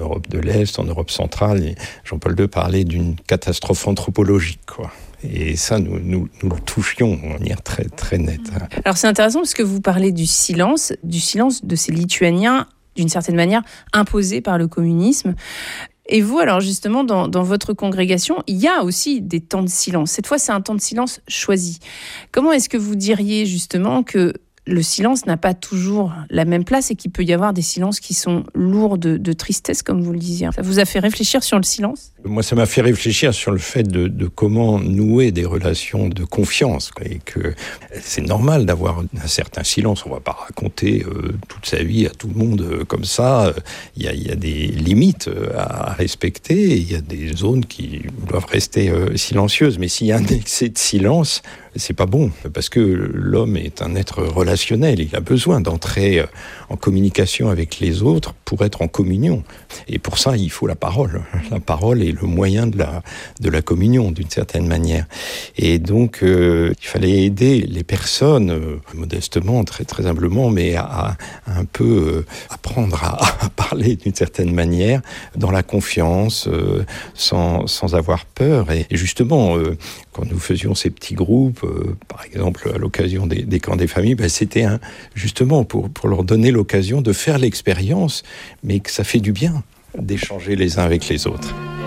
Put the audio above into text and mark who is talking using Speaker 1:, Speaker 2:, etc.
Speaker 1: Europe de l'Est, en Europe centrale. Et Jean-Paul II parlait d'une catastrophe anthropologique, quoi. Et ça, nous le touchions de manière très, très nette.
Speaker 2: Alors c'est intéressant parce que vous parlez du silence de ces Lituaniens, d'une certaine manière, imposés par le communisme. Et vous, alors justement, dans votre congrégation, il y a aussi des temps de silence. Cette fois, c'est un temps de silence choisi. Comment est-ce que vous diriez justement que le silence n'a pas toujours la même place et qu'il peut y avoir des silences qui sont lourds de tristesse, comme vous le disiez? Ça vous a fait réfléchir sur le silence?
Speaker 1: Moi, ça m'a fait réfléchir sur le fait de comment nouer des relations de confiance. Et que c'est normal d'avoir un certain silence. On ne va pas raconter toute sa vie à tout le monde comme ça. Il y a des limites à respecter. Il y a des zones qui doivent rester silencieuses. Mais s'il y a un excès de silence, c'est pas bon, parce que l'homme est un être relationnel. Il a besoin d'entrer en communication avec les autres pour être en communion. Et pour ça, il faut la parole. La parole est le moyen de la communion, d'une certaine manière. Et donc, il fallait aider les personnes, modestement, très, très humblement, mais à un peu apprendre à parler d'une certaine manière, dans la confiance, sans avoir peur. Et justement, quand nous faisions ces petits groupes, par exemple à l'occasion des camps des familles, c'était justement pour leur donner l'occasion de faire l'expérience, mais que ça fait du bien d'échanger les uns avec les autres.